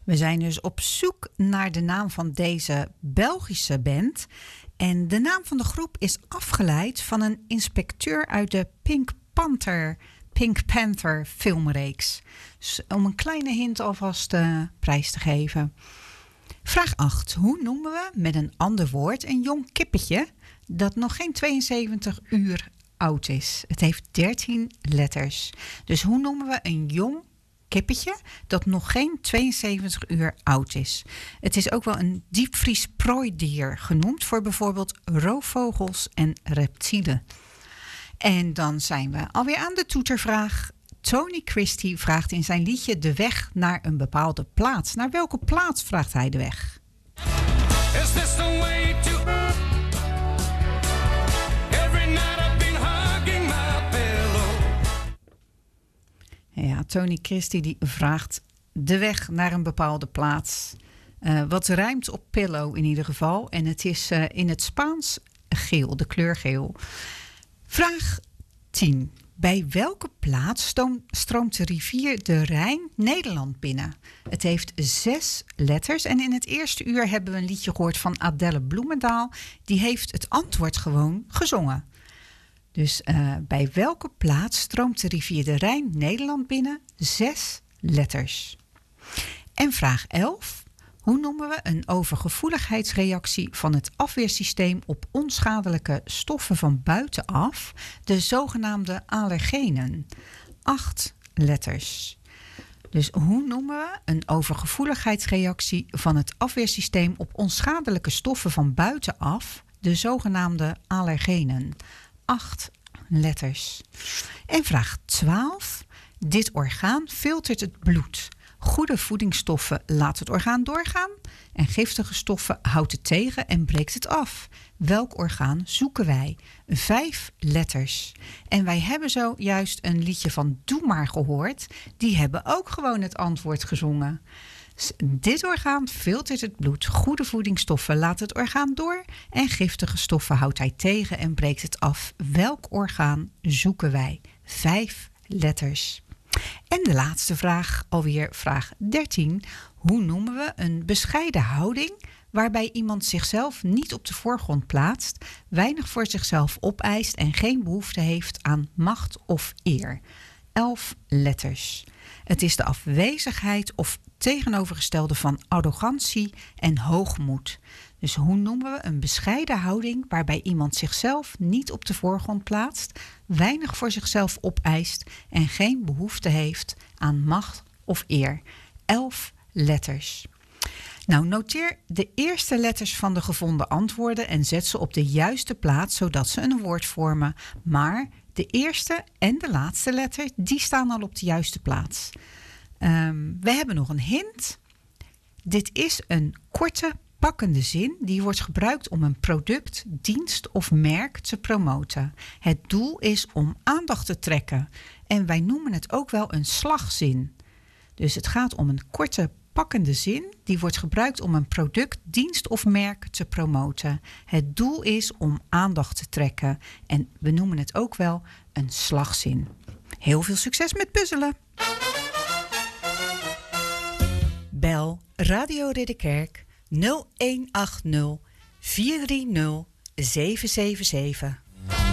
We zijn dus op zoek naar de naam van deze Belgische band. En de naam van de groep is afgeleid van een inspecteur uit de Pink Panther filmreeks. Dus om een kleine hint alvast prijs te geven. Vraag 8. Hoe noemen we met een ander woord een jong kippetje dat nog geen 72 uur oud is? Het heeft 13 letters. Dus hoe noemen we een jong kippetje dat nog geen 72 uur oud is? Het is ook wel een diepvries prooidier genoemd voor bijvoorbeeld roofvogels en reptielen. En dan zijn we alweer aan de toetervraag. Tony Christie vraagt in zijn liedje de weg naar een bepaalde plaats. Naar welke plaats vraagt hij de weg? Is this the way to... Every night I've been hugging my pillow. Ja, Tony Christie die vraagt de weg naar een bepaalde plaats. Wat rijmt op pillow in ieder geval. En het is in het Spaans geel, de kleur geel. Vraag 10. Bij welke plaats stroomt de rivier de Rijn Nederland binnen? Het heeft 6 letters en in het eerste uur hebben we een liedje gehoord van Adelle Bloemendaal. Die heeft het antwoord gewoon gezongen. Dus bij welke plaats stroomt de rivier de Rijn Nederland binnen? 6 letters. En vraag 11. Hoe noemen we een overgevoeligheidsreactie van het afweersysteem op onschadelijke stoffen van buitenaf, de zogenaamde allergenen? 8 letters. Dus hoe noemen we een overgevoeligheidsreactie van het afweersysteem op onschadelijke stoffen van buitenaf, de zogenaamde allergenen? 8 letters. En vraag 12. Dit orgaan filtert het bloed. Goede voedingsstoffen laat het orgaan doorgaan en giftige stoffen houdt het tegen en breekt het af. Welk orgaan zoeken wij? 5 letters. En wij hebben zojuist een liedje van Doe Maar gehoord. Die hebben ook gewoon het antwoord gezongen. Dit orgaan filtert het bloed. Goede voedingsstoffen laat het orgaan door en giftige stoffen houdt hij tegen en breekt het af. Welk orgaan zoeken wij? 5 letters. En de laatste vraag, alweer vraag 13. Hoe noemen we een bescheiden houding waarbij iemand zichzelf niet op de voorgrond plaatst, weinig voor zichzelf opeist en geen behoefte heeft aan macht of eer? 11 letters. Het is de afwezigheid of tegenovergestelde van arrogantie en hoogmoed. Dus hoe noemen we een bescheiden houding waarbij iemand zichzelf niet op de voorgrond plaatst, weinig voor zichzelf opeist en geen behoefte heeft aan macht of eer? 11 letters. Nou, noteer de eerste letters van de gevonden antwoorden en zet ze op de juiste plaats zodat ze een woord vormen. Maar de eerste en de laatste letter, die staan al op de juiste plaats. We hebben nog een hint. Dit is een korte, pakkende zin die wordt gebruikt om een product, dienst of merk te promoten. Het doel is om aandacht te trekken en wij noemen het ook wel een slagzin. Dus het gaat om een korte, pakkende zin die wordt gebruikt om een product, dienst of merk te promoten. Het doel is om aandacht te trekken en we noemen het ook wel een slagzin. Heel veel succes met puzzelen! Bel Radio Ridderkerk 0180 430 777.